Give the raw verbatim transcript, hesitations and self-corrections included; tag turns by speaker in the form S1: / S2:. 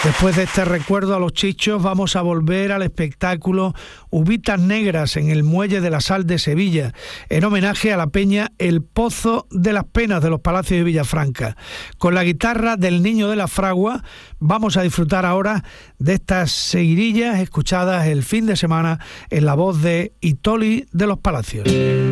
S1: Después de este recuerdo a los chichos, vamos a volver al espectáculo Uvitas Negras en el Muelle de la Sal de Sevilla, en homenaje a la peña El Pozo de las Penas de los Palacios de Villafranca. Con la guitarra del Niño de la Fragua vamos a disfrutar ahora de estas seguidillas escuchadas el fin de semana en la voz de Itoli de los Palacios.